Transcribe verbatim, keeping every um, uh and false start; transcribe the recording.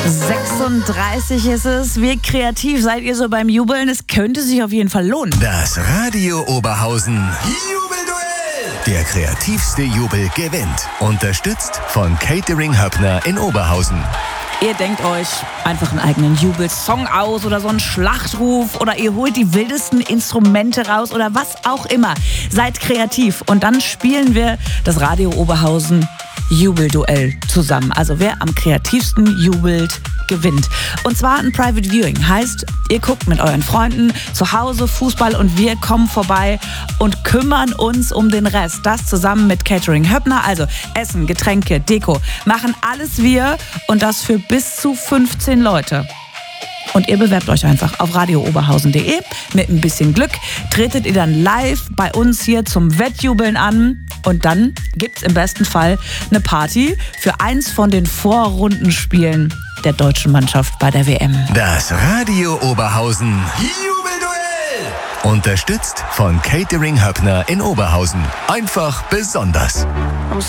sechsunddreißig ist es. Wie kreativ seid ihr so beim Jubeln? Es könnte sich auf jeden Fall lohnen. Das Radio Oberhausen Jubelduell. Der kreativste Jubel gewinnt. Unterstützt von Catering Höppner in Oberhausen. Ihr denkt euch einfach einen eigenen Jubelsong aus oder so einen Schlachtruf oder ihr holt die wildesten Instrumente raus oder was auch immer. Seid kreativ und dann spielen wir das Radio Oberhausen Jubelduell zusammen. Also wer am kreativsten jubelt, gewinnt. Und zwar ein Private Viewing. Heißt, ihr guckt mit euren Freunden zu Hause Fußball und wir kommen vorbei und kümmern uns um den Rest. Das zusammen mit Catering Höppner. Also Essen, Getränke, Deko. Machen alles wir und das für bis zu fünfzehn Leute. Und ihr bewerbt euch einfach auf radio oberhausen punkt de. Mit ein bisschen Glück tretet ihr dann live bei uns hier zum Wettjubeln an. Und dann gibt's im besten Fall eine Party für eins von den Vorrundenspielen der deutschen Mannschaft bei der W M. Das Radio Oberhausen Jubelduell. Unterstützt von Catering Höppner in Oberhausen. Einfach besonders.